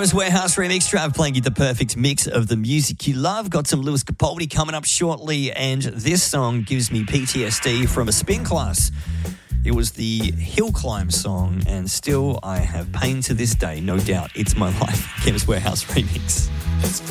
Chemist Warehouse remix. Trav playing you the perfect mix of the music you love. Got some Lewis Capaldi coming up shortly, and this song gives me PTSD from a spin class. It was the hill climb song, and still I have pain to this day, no doubt. It's my life. Chemist Warehouse remix.